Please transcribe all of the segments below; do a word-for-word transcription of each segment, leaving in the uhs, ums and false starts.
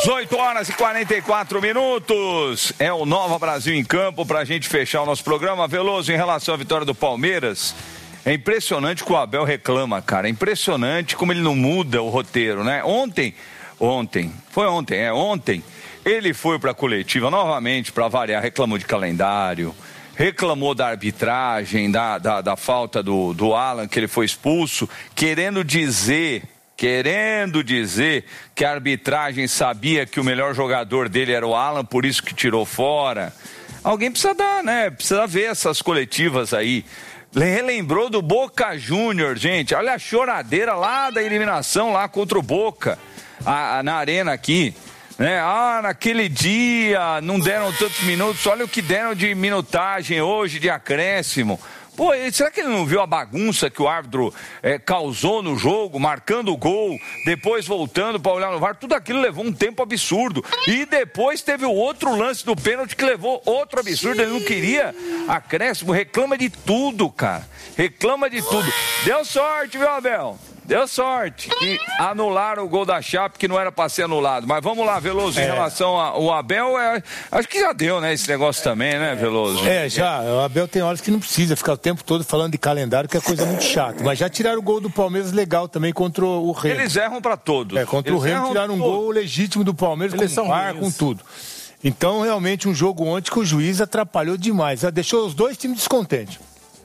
dezoito horas e quarenta e quatro minutos. É o Nova Brasil em campo para a gente fechar o nosso programa. Veloso, em relação à vitória do Palmeiras, é impressionante que o Abel reclama, cara. É impressionante como ele não muda o roteiro, né? Ontem, ontem, foi ontem, é ontem, ele foi para a coletiva novamente, para variar, reclamou de calendário, reclamou da arbitragem, da, da, da falta do, do Alan, que ele foi expulso, querendo dizer... Querendo dizer que a arbitragem sabia que o melhor jogador dele era o Alan, por isso que tirou fora. Alguém precisa dar, né? Precisa ver essas coletivas aí. Relembrou do Boca Júnior, gente. Olha a choradeira lá da eliminação lá contra o Boca, a, a, na arena aqui. Né? Ah, naquele dia não deram tantos minutos. Olha o que deram de minutagem hoje, de acréscimo. Pô, será que ele não viu a bagunça que o árbitro é, causou no jogo, marcando o gol, depois voltando para olhar no V A R? Tudo aquilo levou um tempo absurdo. E depois teve o outro lance do pênalti que levou outro absurdo. Sim. Ele não queria acréscimo, reclama de tudo, cara. Reclama de tudo. Deu sorte, viu, Abel? Deu sorte que anularam o gol da Chape, que não era para ser anulado. Mas vamos lá, Veloso, em é. relação ao Abel, é, acho que já deu, né, esse negócio também, né, Veloso? É, já, o Abel tem horas que não precisa ficar o tempo todo falando de calendário, que é coisa muito chata. Mas já tiraram o gol do Palmeiras legal também contra o Remo. Eles erram para todos. É, contra Eles o Remo tiraram um gol legítimo do Palmeiras, Eles com o V A R, com tudo. Então, realmente, um jogo ontem que o juiz atrapalhou demais. Deixou os dois times descontentes.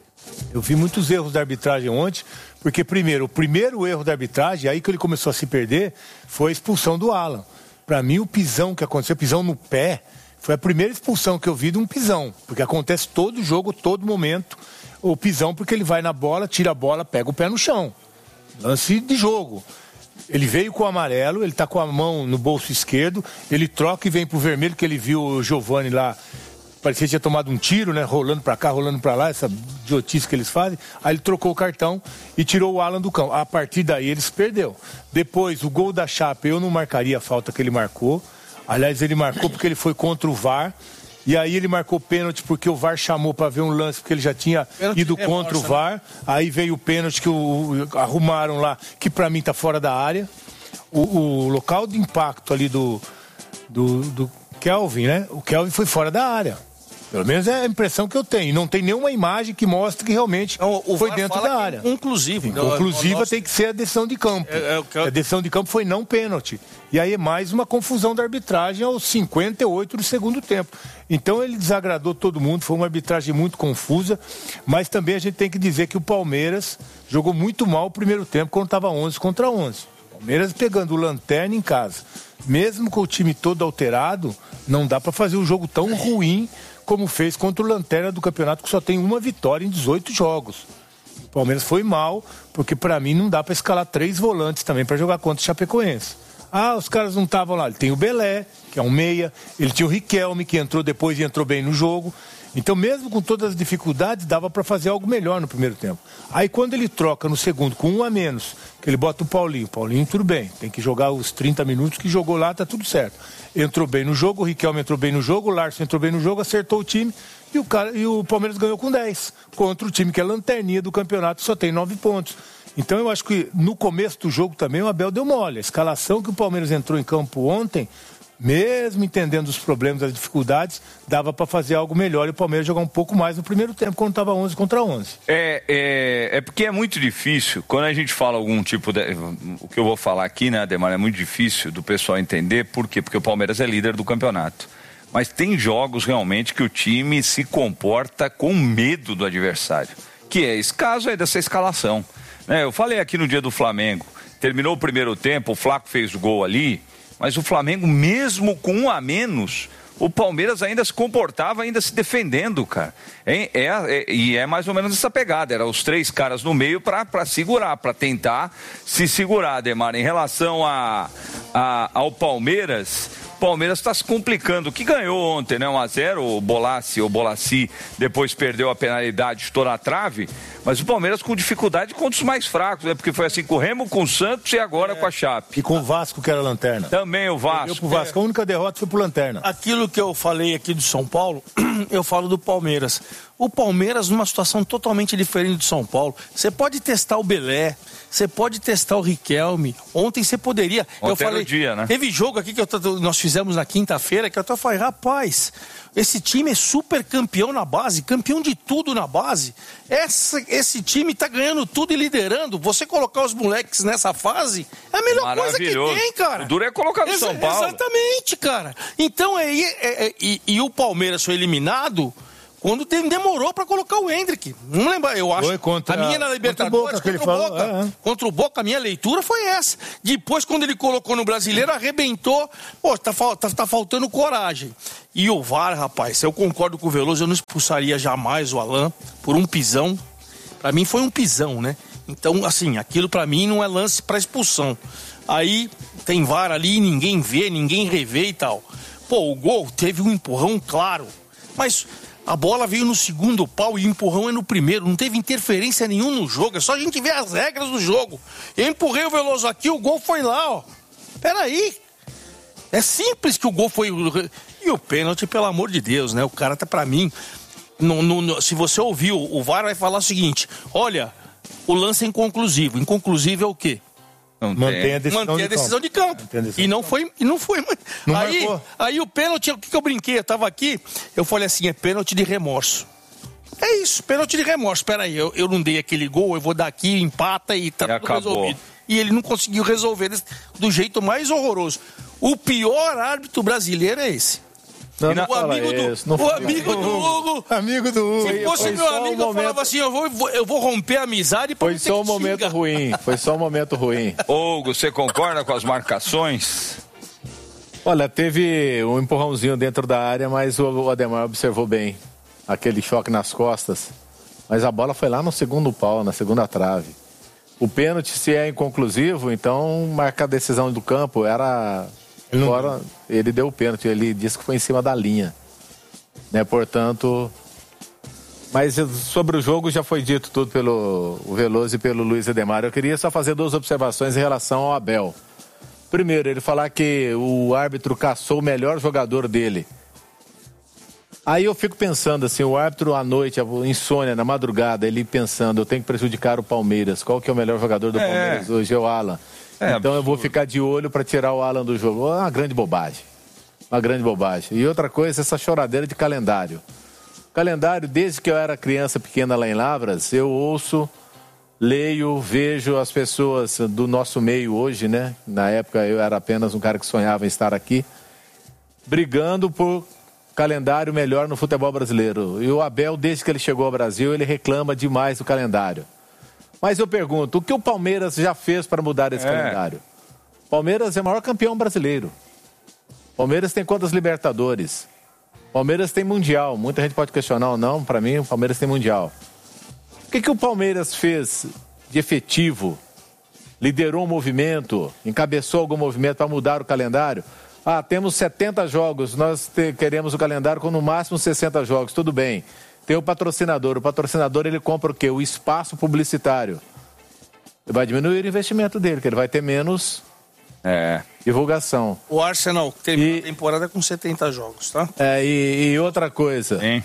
Eu vi muitos erros da arbitragem ontem, porque primeiro, o primeiro erro da arbitragem, aí que ele começou a se perder, foi a expulsão do Alan. Para mim, o pisão que aconteceu, o pisão no pé, foi a primeira expulsão que eu vi de um pisão, porque acontece todo jogo, todo momento, o pisão, porque ele vai na bola, tira a bola, pega o pé no chão. Lance de jogo. Ele veio com o amarelo, ele tá com a mão no bolso esquerdo, ele troca e vem pro vermelho, que ele viu o Giovani lá, parecia que tinha tomado um tiro, né? Rolando pra cá, rolando pra lá, essa idiotice que eles fazem. Aí ele trocou o cartão e tirou o Alan do campo. A partir daí ele se perdeu. Depois, o gol da Chape, eu não marcaria a falta que ele marcou. Aliás, ele marcou porque ele foi contra o V A R. E aí ele marcou pênalti porque o V A R chamou pra ver um lance, porque ele já tinha pênalti ido contra o V A R. Né? Aí veio o pênalti que o, arrumaram lá, que pra mim tá fora da área. O, o local de impacto ali do, do, do Kelvin, né? O Kelvin foi fora da área. Pelo menos é a impressão que eu tenho. Não tem nenhuma imagem que mostre que realmente não, o foi dentro da área. Conclusivo. Conclusiva tem que ser a decisão de campo. É, é, é, a decisão de campo foi não pênalti. E aí é mais uma confusão da arbitragem aos cinquenta e oito do segundo tempo. Então ele desagradou todo mundo, foi uma arbitragem muito confusa, mas também a gente tem que dizer que o Palmeiras jogou muito mal o primeiro tempo quando estava onze contra onze. Palmeiras pegando o Lanterna em casa. Mesmo com o time todo alterado, não dá para fazer um jogo tão ruim como fez contra o Lanterna do campeonato, que só tem uma vitória em dezoito jogos. O Palmeiras foi mal, porque para mim não dá para escalar três volantes também para jogar contra o Chapecoense. Ah, os caras não estavam lá. Ele tem o Belé, que é um meia, ele tinha o Riquelme, que entrou depois e entrou bem no jogo. Então, mesmo com todas as dificuldades, dava para fazer algo melhor no primeiro tempo. Aí, quando ele troca no segundo, com um a menos, que ele bota o Paulinho. O Paulinho, tudo bem, tem que jogar os trinta minutos que jogou lá, tá tudo certo. Entrou bem no jogo, o Riquelme entrou bem no jogo, o Larson entrou bem no jogo, acertou o time e o, cara, e o Palmeiras ganhou com dez. Contra o time que é lanterninha do campeonato, só tem nove pontos. Então, eu acho que no começo do jogo também o Abel deu mole. A escalação que o Palmeiras entrou em campo ontem, mesmo entendendo os problemas, as dificuldades, dava para fazer algo melhor e o Palmeiras jogar um pouco mais no primeiro tempo, quando estava onze contra onze. É, é, é porque é muito difícil, quando a gente fala algum tipo de... O que eu vou falar aqui, né, Ademar, é muito difícil do pessoal entender. Por quê? Porque o Palmeiras é líder do campeonato. Mas tem jogos realmente que o time se comporta com medo do adversário. Que é esse caso aí dessa escalação. Né, eu falei aqui no dia do Flamengo, terminou o primeiro tempo, o Flaco fez o gol ali, mas o Flamengo, mesmo com um a menos, o Palmeiras ainda se comportava, ainda se defendendo, cara. É, é, é, e é mais ou menos essa pegada. Era os três caras no meio para segurar, para tentar se segurar, Ademar. Em relação a, a, ao Palmeiras, o Palmeiras está se complicando, que ganhou ontem, né, um a zero, o Bolassi, o Bolassi depois perdeu a penalidade, estourou a trave, mas o Palmeiras com dificuldade contra os mais fracos, né, porque foi assim com o Remo, com o Santos e agora é. com a Chape. E com o Vasco, que era lanterna. Também o Vasco. Deu pro Vasco, é. a única derrota foi pro lanterna. Aquilo que eu falei aqui do São Paulo, eu falo do Palmeiras. O Palmeiras numa situação totalmente diferente do São Paulo. Você pode testar o Belé, você pode testar o Riquelme. Ontem você poderia. Ontem eu falei, era o dia, né? Teve jogo aqui que eu, nós fizemos na quinta-feira que eu até falei, rapaz, esse time é super campeão na base, campeão de tudo na base. Essa, esse time tá ganhando tudo e liderando. Você colocar os moleques nessa fase é a melhor coisa que tem, cara. O duro é colocar no Ex- São Paulo. Exatamente, cara. Então, é, é, é, e, e o Palmeiras foi eliminado quando tem, demorou pra colocar o Hendrick. Não lembro, eu acho. Foi contra, a minha na Libertadores, contra o Boca. Contra o Boca. Falou, é, é. Contra o Boca, a minha leitura foi essa. Depois, quando ele colocou no Brasileiro, arrebentou. Pô, tá, tá, tá faltando coragem. E o V A R, rapaz, eu concordo com o Veloso, eu não expulsaria jamais o Alain por um pisão. Pra mim foi um pisão, né? Então, assim, aquilo pra mim não é lance pra expulsão. Aí tem V A R ali, ninguém vê, ninguém revê e tal. Pô, o gol teve um empurrão claro, mas a bola veio no segundo pau e o empurrão é no primeiro. Não teve interferência nenhuma no jogo, é só a gente ver as regras do jogo. Eu empurrei o Veloso aqui, o gol foi lá, ó. Peraí. É simples que o gol foi... E o pênalti, pelo amor de Deus, né? O cara tá pra mim... No, no, no, se você ouviu, o V A R vai falar o seguinte: olha, o lance é inconclusivo. Inconclusivo é o quê? Não Mantém a decisão, Mantém a decisão de campo. De campo. E não foi, e não foi. Não aí, aí o pênalti, o que, que eu brinquei? Eu tava aqui, eu falei assim, é pênalti de remorso. É isso, pênalti de remorso. Espera aí, eu, eu não dei aquele gol, eu vou dar aqui, empata e tá e tudo acabou. resolvido. E ele não conseguiu resolver desse, do jeito mais horroroso. O pior árbitro brasileiro é esse. Não, o não amigo, do, isso, não o amigo do Hugo. Amigo do Hugo. Se fosse meu amigo, eu falava assim, eu vou, eu vou romper a amizade. Foi só um momento xinga. ruim. Foi só um momento ruim. Hugo, você concorda com as marcações? Olha, teve um empurrãozinho dentro da área, mas o Ademar observou bem. Aquele choque nas costas. Mas a bola foi lá no segundo pau, na segunda trave. O pênalti, se é inconclusivo, então marcar a decisão do campo era... Ele, Fora, ele deu o pênalti, ele disse que foi em cima da linha, né? Portanto, mas sobre o jogo já foi dito tudo pelo Veloso e pelo Luiz Ademar. Eu queria só fazer duas observações em relação ao Abel. Primeiro, ele falar que o árbitro caçou o melhor jogador dele. Aí eu fico pensando assim, o árbitro à noite, a insônia, na madrugada, ele pensando, eu tenho que prejudicar o Palmeiras. Qual que é o melhor jogador do é. Palmeiras hoje? É o Alan. É, então absurdo. Eu vou ficar de olho para tirar o Alan do jogo. Uma grande bobagem. Uma grande bobagem. E outra coisa, essa choradeira de calendário. Calendário, desde que eu era criança pequena lá em Lavras, eu ouço, leio, vejo as pessoas do nosso meio hoje, né? Na época eu era apenas um cara que sonhava em estar aqui, brigando por calendário melhor no futebol brasileiro. E o Abel, desde que ele chegou ao Brasil, ele reclama demais do calendário. Mas eu pergunto, o que o Palmeiras já fez para mudar esse é. calendário? Palmeiras é o maior campeão brasileiro. Palmeiras tem quantas Libertadores? Palmeiras tem Mundial. Muita gente pode questionar ou não, para mim o Palmeiras tem Mundial. O que, que o Palmeiras fez de efetivo? Liderou um movimento? Encabeçou algum movimento para mudar o calendário? Ah, temos setenta jogos, nós te, queremos o calendário com no máximo sessenta jogos, tudo bem. Tem o patrocinador. O patrocinador, ele compra o quê? O espaço publicitário. Ele vai diminuir o investimento dele, que ele vai ter menos é. divulgação. O Arsenal termina e... a temporada com setenta jogos, tá? É, e, e outra coisa. Hein?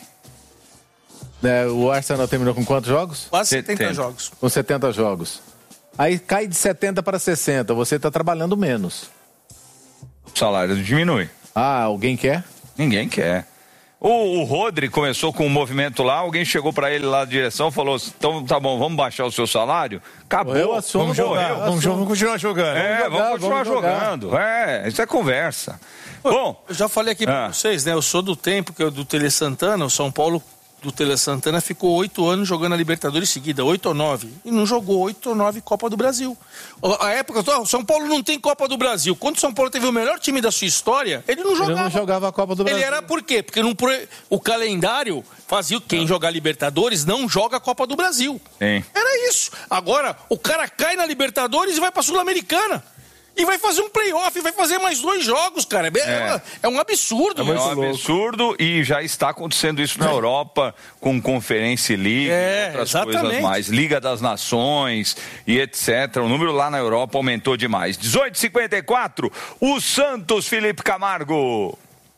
É, o Arsenal terminou com quantos jogos? Quase setenta, setenta jogos. Com setenta jogos. Aí cai de setenta para sessenta, você está trabalhando menos. O salário diminui. Ah, alguém quer? Ninguém quer. O, o Rodri começou com um movimento lá, alguém chegou pra ele lá na direção e falou, então tá bom, vamos baixar o seu salário? Acabou. Eu assumo, vamos, jogar, eu, vamos, assumo. vamos continuar jogando. É, vamos, jogar, vamos continuar vamos jogando. É, isso é conversa. Bom, eu já falei aqui pra ah. vocês, né? Eu sou do tempo que eu, do Tele Santana, o São Paulo do Tele Santana ficou oito anos jogando a Libertadores seguida, oito ou nove. E não jogou oito ou nove Copa do Brasil. A época, o São Paulo não tem Copa do Brasil. Quando o São Paulo teve o melhor time da sua história, ele não jogava. Ele não jogava a Copa do Brasil. Ele era por quê? Porque não, o calendário fazia quem jogar Libertadores não joga a Copa do Brasil. Sim. Era isso. Agora, o cara cai na Libertadores e vai pra Sul-Americana. e vai fazer um playoff, vai fazer mais dois jogos, cara. É, é. é um absurdo. É, é um absurdo e já está acontecendo isso na é. Europa, com Conferência League, é, outras exatamente. coisas mais, Liga das Nações e etcétera. O número lá na Europa aumentou demais. dezoito e cinquenta e quatro, o Santos, Felipe Camargo.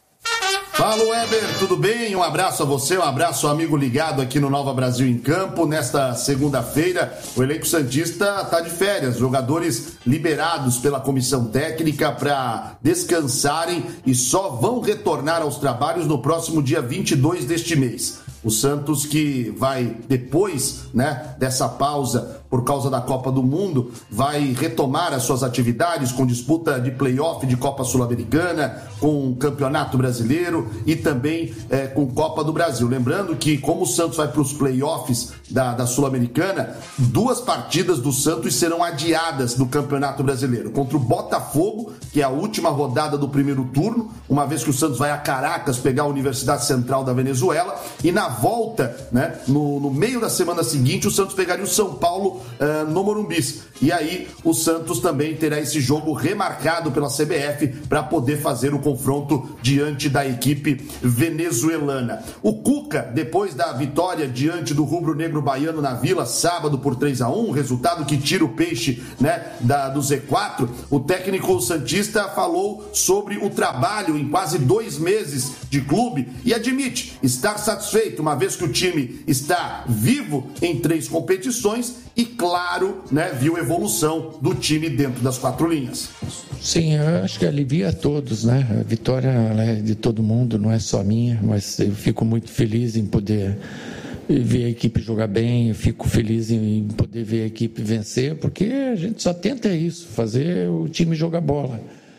Fala, Weber, tudo bem? Um abraço a você, um abraço ao amigo ligado aqui no Nova Brasil em Campo. Nesta segunda-feira, o elenco santista está de férias, jogadores liberados pela comissão técnica para descansarem e só vão retornar aos trabalhos no próximo dia vinte e dois deste mês. O Santos, que vai, depois, né, dessa pausa por causa da Copa do Mundo, vai retomar as suas atividades com disputa de play-off de Copa Sul-Americana, com Campeonato Brasileiro e também é, com Copa do Brasil. Lembrando que, como o Santos vai para os play-offs da, da Sul-Americana, duas partidas do Santos serão adiadas do Campeonato Brasileiro. Contra o Botafogo, que é a última rodada do primeiro turno, uma vez que o Santos vai a Caracas pegar a Universidade Central da Venezuela, e na volta, né, no, no meio da semana seguinte, o Santos pegaria o São Paulo uh, no Morumbi. E aí o Santos também terá esse jogo remarcado pela C B F para poder fazer o confronto diante da equipe venezuelana. O Cuca, depois da vitória diante do rubro-negro baiano na Vila, sábado por três a um, resultado que tira o peixe, né, da, do Z quatro, o técnico santista falou sobre o trabalho em quase dois meses de clube e admite estar satisfeito, uma vez que o time está vivo em três competições e, claro, né, viu evolução do time dentro das quatro linhas. Sim, eu acho que alivia a todos, né? A vitória é de todo mundo, não é só minha, mas eu fico muito feliz em poder ver a equipe jogar bem, eu fico feliz em poder ver a equipe vencer, porque a gente só tenta isso, fazer o time jogar bola.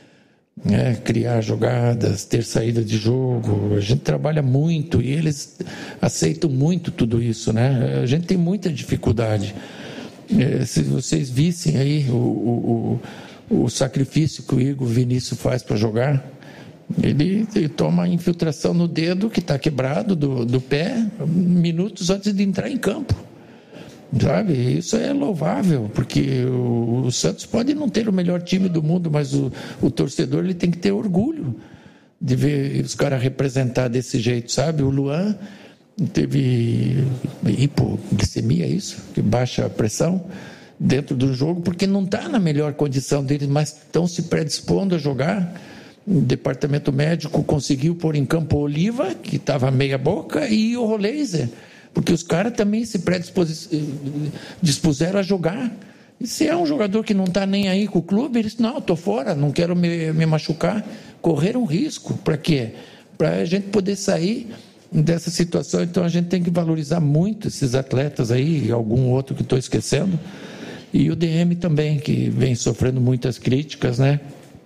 É, criar jogadas, ter saída de jogo, a gente trabalha muito e eles aceitam muito tudo isso, né? A gente tem muita dificuldade. É, se vocês vissem aí o, o, o sacrifício que o Igor Vinícius faz para jogar, ele, ele toma a infiltração no dedo que está quebrado do, do pé minutos antes de entrar em campo. Sabe, isso é louvável, porque o, o Santos pode não ter o melhor time do mundo, mas o, o torcedor ele tem que ter orgulho de ver os caras representar desse jeito, sabe? O Luan teve hipoglicemia, isso, que baixa a pressão dentro do jogo, porque não está na melhor condição deles, mas estão se predispondo a jogar. O departamento médico conseguiu pôr em campo o Oliva, que estava meia boca, e o Roleiser, porque os caras também se predispuseram a jogar. E se é um jogador que não está nem aí com o clube, eles não, estou fora, não quero me, me machucar. Correram um risco. Para quê? Para a gente poder sair dessa situação. Então a gente tem que valorizar muito esses atletas aí, algum outro que estou esquecendo. E o D M também, que vem sofrendo muitas críticas, né?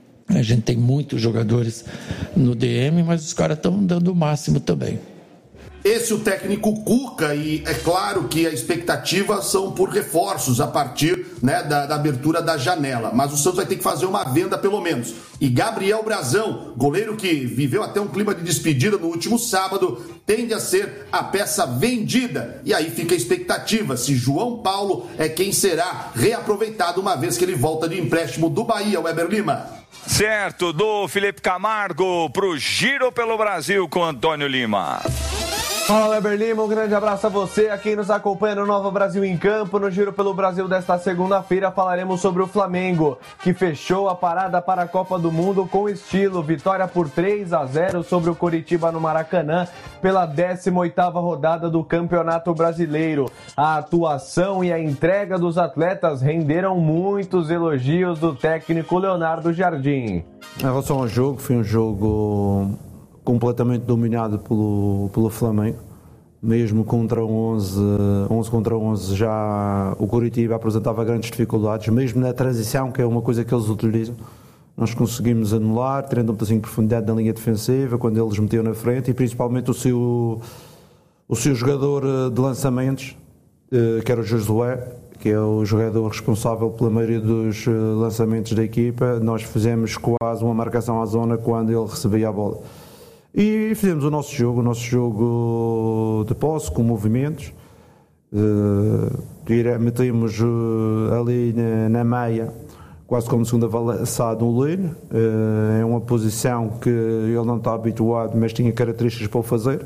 A gente tem muitos jogadores no D M, mas os caras estão dando o máximo também. Esse é o técnico Cuca, e é claro que a expectativa são por reforços a partir, né, da, da abertura da janela, mas o Santos vai ter que fazer uma venda pelo menos. E Gabriel Brazão, goleiro que viveu até um clima de despedida no último sábado, tende a ser a peça vendida. E aí fica a expectativa se João Paulo é quem será reaproveitado uma vez que ele volta de empréstimo do Bahia, Weber Lima. Certo, do Felipe Camargo pro Giro pelo Brasil com Antônio Lima. Fala, Weber Lima, um grande abraço a você, a quem nos acompanha no Nova Brasil em Campo. No Giro pelo Brasil desta segunda-feira falaremos sobre o Flamengo, que fechou a parada para a Copa do Mundo com estilo. Vitória por três a zero sobre o Coritiba no Maracanã pela décima oitava rodada do Campeonato Brasileiro. A atuação e a entrega dos atletas renderam muitos elogios do técnico Leonardo Jardim. Em relação ao jogo, foi um jogo completamente dominado pelo, pelo Flamengo, mesmo contra onze, onze contra onze já o Coritiba apresentava grandes dificuldades, mesmo na transição, que é uma coisa que eles utilizam, nós conseguimos anular, tendo um pedacinho de profundidade na linha defensiva, quando eles metiam na frente, e principalmente o seu, o seu jogador de lançamentos, que era o Josué, que é o jogador responsável pela maioria dos lançamentos da equipa. Nós fizemos quase uma marcação à zona quando ele recebia a bola. E fizemos o nosso jogo, o nosso jogo de posse, com movimentos. Uh, metemos uh, ali na, na meia quase como segundo avançado no Lille. É uma posição que ele não está habituado, mas tinha características para o fazer.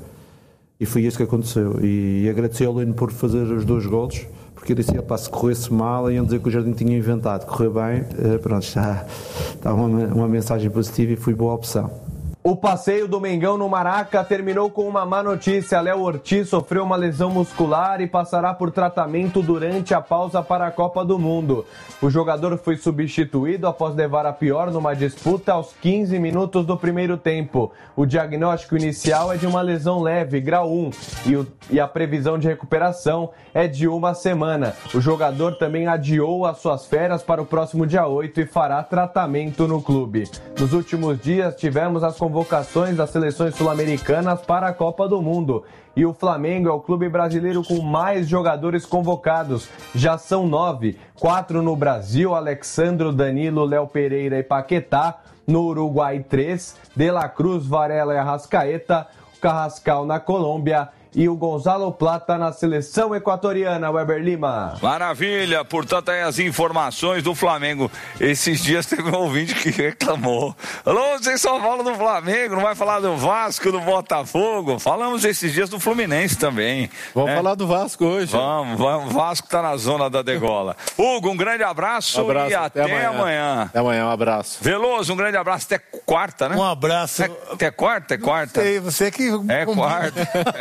E foi isso que aconteceu. E, e agradecer ao Lino por fazer os dois golos, porque ele disse, pá, se corresse mal, iam dizer que o Jardim tinha inventado. Correu bem, uh, pronto, está, está uma, uma mensagem positiva e foi boa opção. O passeio do Mengão no Maraca terminou com uma má notícia. Léo Ortiz sofreu uma lesão muscular e passará por tratamento durante a pausa para a Copa do Mundo. O jogador foi substituído após levar a pior numa disputa aos quinze minutos do primeiro tempo. O diagnóstico inicial é de uma lesão leve, grau um, e, o, e a previsão de recuperação é de uma semana. O jogador também adiou as suas férias para o próximo dia oito e fará tratamento no clube. Nos últimos dias tivemos as convocações das seleções sul-americanas para a Copa do Mundo. E o Flamengo é o clube brasileiro com mais jogadores convocados. Já são nove. Quatro no Brasil, Alexandro, Danilo, Léo Pereira e Paquetá. No Uruguai, três. De La Cruz, Varela e Arrascaeta. O Carrascal na Colômbia. E o Gonzalo Plata na seleção equatoriana, Weber Lima. Maravilha, portanto aí as informações do Flamengo. Esses dias teve um ouvinte que reclamou. Alô, vocês só falam do Flamengo, não vai falar do Vasco, do Botafogo? Falamos esses dias do Fluminense também. Vamos é? falar do Vasco hoje. Vamos, vamos, o Vasco tá na zona da degola. Hugo, um grande abraço, um abraço e até, até amanhã. amanhã. Até amanhã, um abraço. Veloso, um grande abraço, até quarta, né? Um abraço. É, até quarta, é quarta? Sei, você que... É quarta.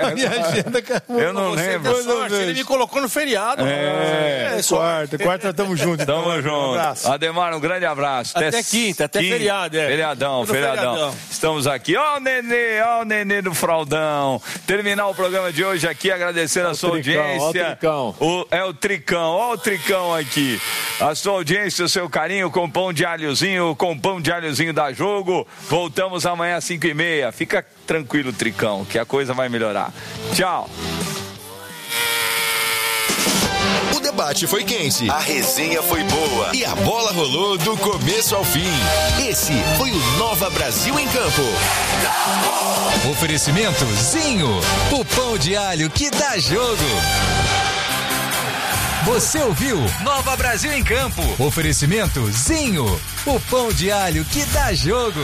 É agenda, eu não você lembro. Sorte, ele me colocou no feriado. É, é quarta, quarta tamo junto. Tamo então. junto. Um abraço. Ademar, um grande abraço. Até, até quinta, até quinta. feriado. É. Feriadão, feriadão, feriadão. Estamos aqui. Ó o Nenê, ó o Nenê do Fraldão. Terminar o programa de hoje aqui, agradecendo a sua tricão, audiência. Ó o tricão. O, é o Tricão, ó o Tricão aqui. A sua audiência, o seu carinho com pão de alhozinho, com pão de alhozinho da Jogo. Voltamos amanhã às cinco e meia. Fica tranquilo, Tricão, que a coisa vai melhorar. Tchau. O debate foi quente, a resenha foi boa e a bola rolou do começo ao fim. Esse foi o Nova Brasil em Campo. Oferecimento Zinho, o pão de alho que dá jogo. Você ouviu Nova Brasil em Campo. Oferecimento Zinho, o pão de alho que dá jogo.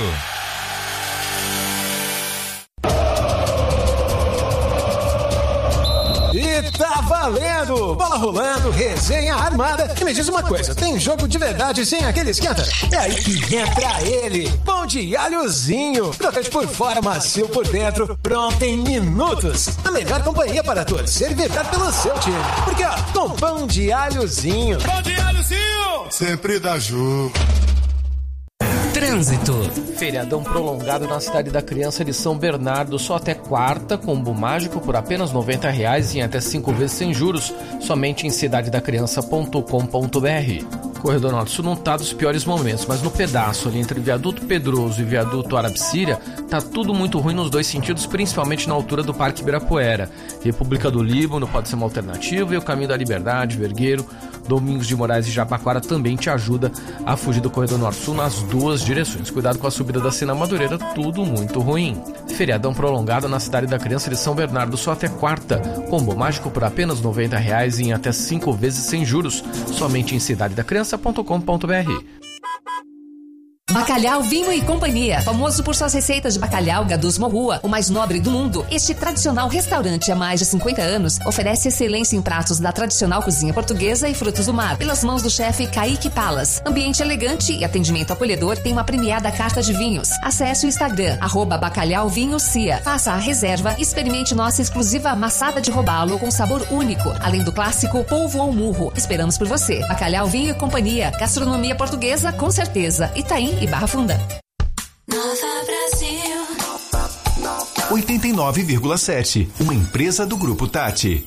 E tá valendo! Bola rolando, resenha armada. E me diz uma coisa, tem jogo de verdade sem aquele esquenta? É aí que entra ele, pão de alhozinho. Crocante por fora, macio por dentro, pronto em minutos. A melhor companhia para torcer e vibrar pelo seu time. Porque ó, com pão de alhozinho. Pão de alhozinho! Sempre dá jogo. Trânsito. Feriadão prolongado na Cidade da Criança de São Bernardo, só até quarta, combo mágico por apenas noventa reais e em até cinco vezes sem juros, somente em cidade da criança ponto com ponto b r. Corredor Norte-Sul não tá dos piores momentos, mas no pedaço ali entre Viaduto Pedroso e Viaduto Arapsíria, tá tudo muito ruim nos dois sentidos, principalmente na altura do Parque Ibirapuera. República do Líbano pode ser uma alternativa e o Caminho da Liberdade, Vergueiro, Domingos de Moraes e Jabaquara também te ajuda a fugir do Corredor Norte-Sul nas duas direções. Cuidado com a subida da Sena Madureira, tudo muito ruim. Feriadão prolongado na Cidade da Criança de São Bernardo, só até quarta. Combo mágico por apenas noventa reais e em até cinco vezes sem juros, somente em cidade da criança ponto com ponto b r. Bacalhau Vinho e Companhia, famoso por suas receitas de bacalhau Gadus Morrua, o mais nobre do mundo. Este tradicional restaurante há mais de cinquenta anos oferece excelência em pratos da tradicional cozinha portuguesa e frutos do mar, pelas mãos do chefe Kaique Palas. Ambiente elegante e atendimento acolhedor, tem uma premiada carta de vinhos. Acesse o Instagram, arroba Bacalhau Vinho Cia. Faça a reserva e experimente nossa exclusiva amassada de robalo com sabor único, além do clássico polvo ao murro. Esperamos por você. Bacalhau Vinho e Companhia, gastronomia portuguesa com certeza. Itaim e Barra Funda. Nova Brasil. oitenta e nove vírgula sete, uma empresa do Grupo Tati.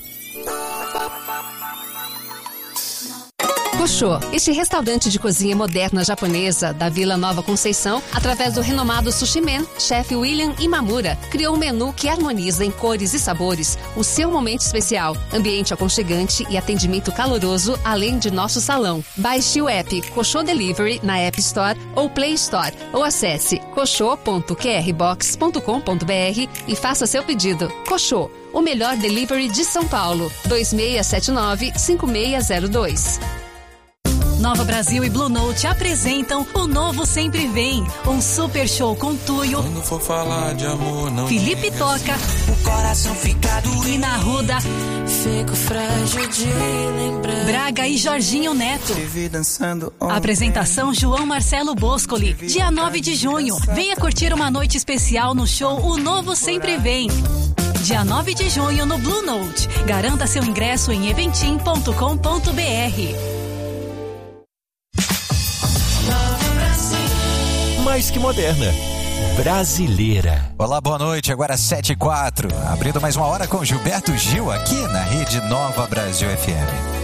Koshô, este restaurante de cozinha moderna japonesa da Vila Nova Conceição, através do renomado Sushi Man, chefe William Imamura, criou um menu que harmoniza em cores e sabores o seu momento especial, ambiente aconchegante e atendimento caloroso, além de nosso salão. Baixe o app Koshô Delivery na App Store ou Play Store, ou acesse koshô ponto q r box ponto com ponto b r e faça seu pedido. Koshô, o melhor delivery de São Paulo. dois seis sete nove, cinco seis zero dois. Nova Brasil e Blue Note apresentam O Novo Sempre Vem, um super show com Tuyo, quando for falar de amor, não Felipe Toca, o coração fica doido e na Ruda, fico frágil de lembrar. Braga e Jorginho Neto. Dançando Apresentação João Marcelo Boscoli, dia nove de junho. Venha curtir uma noite especial no show O Novo Sempre Vem. Dia nove de junho no Blue Note. Garanta seu ingresso em eventim ponto com ponto br. Mais que moderna, brasileira. Olá, boa noite, agora sete e quatro. Abrindo mais uma hora com Gilberto Gil aqui na Rede Nova Brasil F M.